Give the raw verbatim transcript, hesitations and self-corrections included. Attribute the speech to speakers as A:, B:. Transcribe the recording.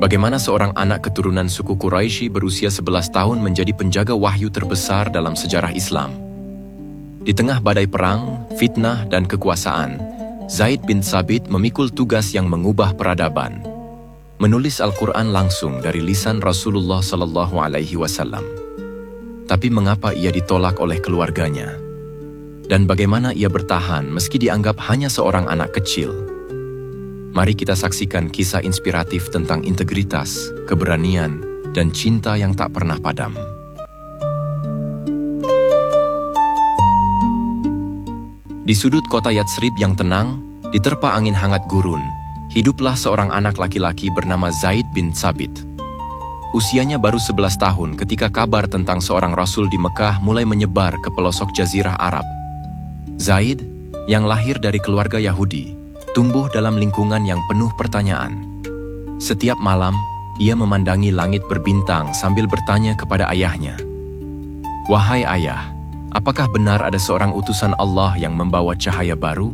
A: Bagaimana seorang anak keturunan suku Quraisy berusia sebelas tahun menjadi penjaga wahyu terbesar dalam sejarah Islam. Di tengah badai perang, fitnah, dan kekuasaan, Zaid bin Thabit memikul tugas yang mengubah peradaban. Menulis Al-Quran langsung dari lisan Rasulullah Sallallahu Alaihi Wasallam. Tapi mengapa ia ditolak oleh keluarganya? Dan bagaimana ia bertahan meski dianggap hanya seorang anak kecil? Mari kita saksikan kisah inspiratif tentang integritas, keberanian, dan cinta yang tak pernah padam. Di sudut kota Yatsrib yang tenang, diterpa angin hangat gurun, hiduplah seorang anak laki-laki bernama Zaid bin Thabit. Usianya baru sebelas tahun ketika kabar tentang seorang rasul di Mekah mulai menyebar ke pelosok Jazirah Arab. Zaid, yang lahir dari keluarga Yahudi, tumbuh dalam lingkungan yang penuh pertanyaan. Setiap malam, ia memandangi langit berbintang sambil bertanya kepada ayahnya, "Wahai ayah, apakah benar ada seorang utusan Allah yang membawa cahaya baru?"